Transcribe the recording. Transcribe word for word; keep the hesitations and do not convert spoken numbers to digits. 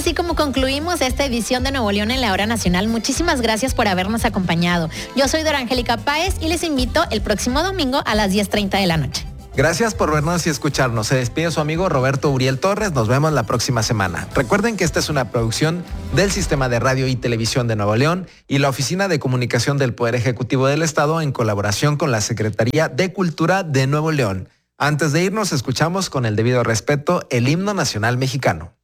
así como concluimos esta edición de Nuevo León en la Hora Nacional. Muchísimas gracias por habernos acompañado. Yo soy Dora Angélica Páez y les invito el próximo domingo a las diez treinta de la noche. Gracias por vernos y escucharnos. Se despide su amigo Roberto Uriel Torres. Nos vemos la próxima semana. Recuerden que esta es una producción del Sistema de Radio y Televisión de Nuevo León y la Oficina de Comunicación del Poder Ejecutivo del Estado en colaboración con la Secretaría de Cultura de Nuevo León. Antes de irnos, escuchamos con el debido respeto el himno nacional mexicano.